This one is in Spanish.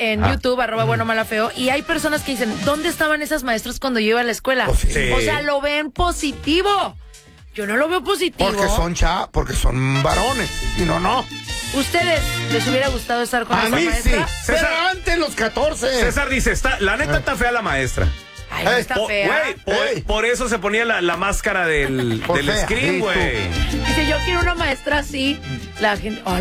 en YouTube, @bueno-mala-feo, y hay personas que dicen, ¿dónde estaban esas maestras cuando yo iba a la escuela? Sí. O sea, lo ven positivo. Yo no lo veo positivo. Porque son varones. Y no. ¿Ustedes les hubiera gustado estar con A esa mí maestra? sí. Pero antes los 14. César dice, la neta está fea la maestra. Ay, no está fea. Güey, por eso se ponía la máscara del Por fea, screen, sí, güey. Dice, yo quiero una maestra así. La gente,